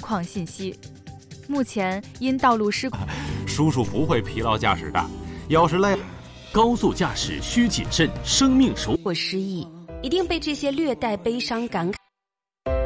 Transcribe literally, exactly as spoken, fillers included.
况信息。目前因道路施工， 叔叔不会疲劳驾驶的，要是累， 高速驾驶需谨慎，生命首。 我失忆，一定被这些略带悲伤感慨。